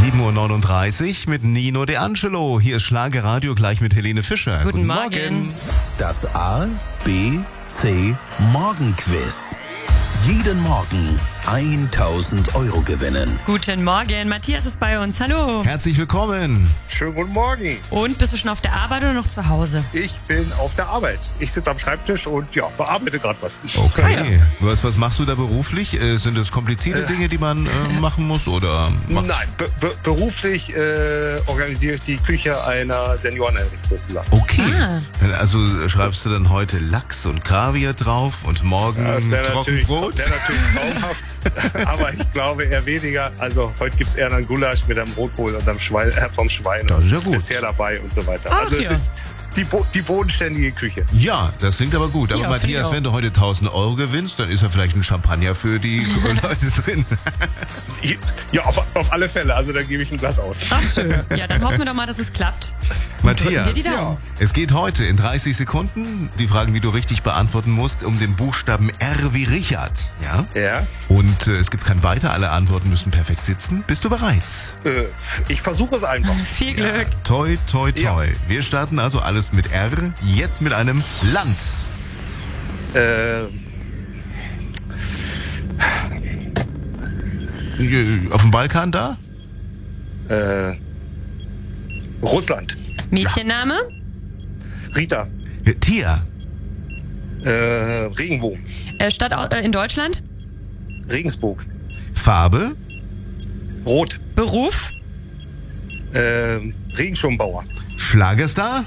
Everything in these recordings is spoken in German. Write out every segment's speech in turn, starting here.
7:39 Uhr mit Nino De Angelo. Hier ist Schlagerradio gleich mit Helene Fischer. Guten Morgen. Das A, B, C Morgenquiz. Jeden Morgen 1.000 Euro gewinnen. Guten Morgen. Matthias ist bei uns. Hallo. Herzlich willkommen. Schönen guten Morgen. Und bist du schon auf der Arbeit oder noch zu Hause? Ich bin auf der Arbeit. Ich sitze am Schreibtisch und bearbeite gerade was. Okay. Was machst du da beruflich? Sind das komplizierte Dinge, die man machen muss? Oder Nein, beruflich organisiere ich die Küche einer Senioreneinrichtung sozusagen. Okay. Also schreibst du dann heute Lachs und Kaviar drauf und morgen Trockenbrot? Das wäre natürlich traumhaft. Aber ich glaube eher weniger. Also heute gibt es eher einen Gulasch mit einem Rotkohl und einem Schwein, vom Schwein Das ist ja und gut. Dessert dabei und so weiter. Ach, also es ja. ist die bodenständige Küche. Ja, das klingt aber gut. Aber Ja, Matthias, finde ich auch. wenn du heute 1.000 Euro gewinnst, dann ist ja vielleicht ein Champagner für die Leute drin. Ja, auf alle Fälle. Also da gebe ich ein Glas aus. Ach, schön. Ja, dann hoffen wir doch mal, dass es klappt. Drücken wir Matthias, die Daumen. es geht heute in 30 Sekunden, die Fragen, die du richtig beantworten musst, um den Buchstaben R wie Richard. Ja? Ja. Und es gibt kein Weiter, alle Antworten müssen perfekt sitzen. Bist du bereit? Ich versuche es einfach. Viel Glück. Toi, toi, toi. Ja. Wir starten also alles mit R, jetzt mit einem Land. Auf dem Balkan da? Russland. Mädchenname? Rita. Tier. Regenbogen. Stadt in Deutschland? Regensburg. Farbe. Rot. Beruf? Regenschirmbauer. Schlagerstar.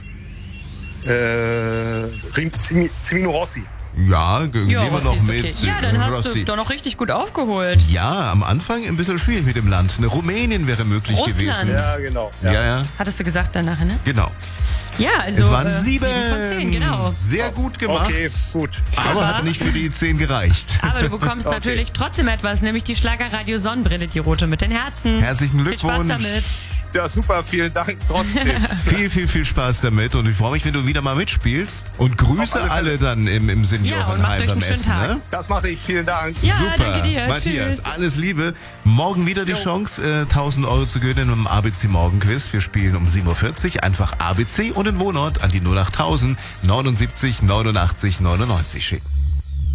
Cimino Rossi. Ja, gehen wir Rossi noch ist mit. okay. Ja, dann hast Rossi. du doch noch richtig gut aufgeholt. Ja, am Anfang ein bisschen schwierig mit dem Land. Eine Rumänien wäre möglich Russland. gewesen. Ja, genau. Ja, Hattest du gesagt danach, ne? genau. Ja, also Es waren 7 von 10, genau. Sehr gut gemacht. Okay, gut. Aber hat nicht für die 10 gereicht. Aber du bekommst natürlich trotzdem etwas, nämlich die Schlagerradio Sonnenbrille, die rote mit den Herzen. Herzlichen Viel Spaß Glückwunsch. damit. Ja, super. Vielen Dank trotzdem. Viel Spaß damit und ich freue mich, wenn du wieder mal mitspielst und grüße Auf alle alle dann im Ja, und macht Seniorenheim euch beim einen schönen Essen. Tag. Ne? Das mache ich. Vielen Dank. Ja, Super, danke dir. Matthias, Tschüss. alles Liebe. Morgen wieder die Chance, 1.000 Euro zu gewinnen im ABC Morgenquiz. Wir spielen um 7:40 Uhr. Einfach ABC und den Wohnort an die 08000 79 89 99 schicken.